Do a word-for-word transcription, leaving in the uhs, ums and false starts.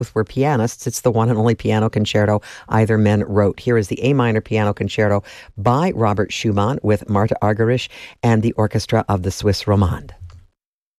both were pianists. It's the one and only piano concerto either men wrote. Here is the A minor piano concerto by Robert Schumann with Martha Argerich and the orchestra of the Swiss Romande.